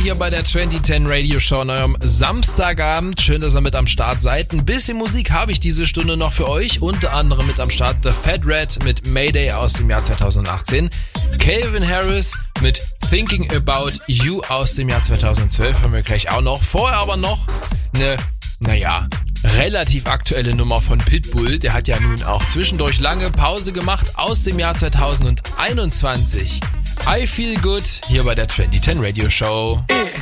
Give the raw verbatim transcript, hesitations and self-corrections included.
hier bei der zwanzig zehn Radio Show an eurem Samstagabend. Schön, dass ihr mit am Start seid. Ein bisschen Musik habe ich diese Stunde noch für euch. Unter anderem mit am Start The Fat Red mit Mayday aus dem Jahr zweitausendachtzehn. Calvin Harris mit Thinking About You aus dem Jahr zweitausendzwölf haben wir gleich auch noch. Vorher aber noch eine, naja, relativ aktuelle Nummer von Pitbull. Der hat ja nun auch zwischendurch lange Pause gemacht aus dem Jahr zweitausendeinundzwanzig. I Feel Good hier bei der zwanzig zehn Radio Show.